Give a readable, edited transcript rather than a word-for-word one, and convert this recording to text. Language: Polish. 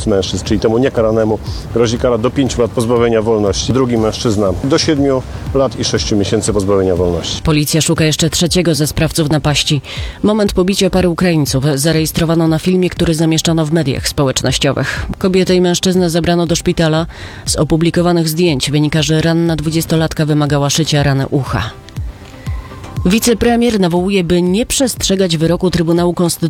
z mężczyzn, czyli temu niekaranemu grozi kara do 5 lat pozbawienia wolności. Drugi mężczyzna do 7 lat i 6 miesięcy pozbawienia wolności. Policja szuka jeszcze trzeciego ze sprawców napaści. Moment pobicia pary Ukraińców zarejestrowano na filmie, który zamieszczono w mediach społecznościowych. Kobietę i mężczyznę zabrano do szpitala. Z opublikowanych zdjęć wynika, że ranna 20-latka wymagała szycia rany ucha. Wicepremier nawołuje, by nie przestrzegać wyroku Trybunału Konstytucyjnego